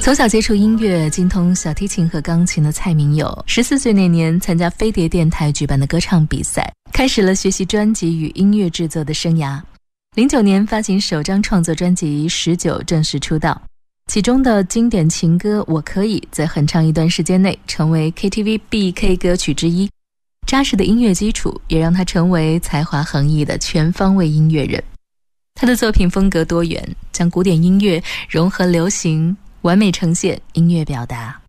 从小接触音乐，精通小提琴和钢琴的蔡明友，14岁那年参加飞碟电台举办的歌唱比赛，开始了学习专辑与音乐制作的生涯。09年发行首张创作专辑《19》，正式出道。其中的经典情歌《我可以》在很长一段时间内成为 KTV 必 K 歌曲之一。扎实的音乐基础也让他成为才华横溢的全方位音乐人。他的作品风格多元，将古典音乐融合流行，完美呈现音乐表达。